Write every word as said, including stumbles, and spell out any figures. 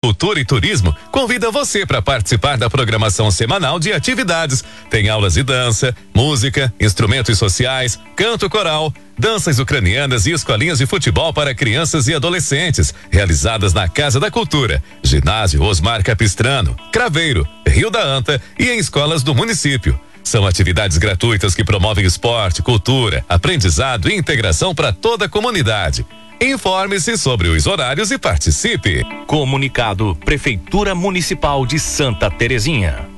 Cultura e Turismo convida você para participar da programação semanal de atividades. Tem aulas de dança, música, instrumentos sociais, canto coral, danças ucranianas e escolinhas de futebol para crianças e adolescentes, realizadas na Casa da Cultura, Ginásio Osmar Capistrano, Craveiro, Rio da Anta e em escolas do município. São atividades gratuitas que promovem esporte, cultura, aprendizado e integração para toda a comunidade. Informe-se sobre os horários e participe. Comunicado Prefeitura Municipal de Santa Terezinha.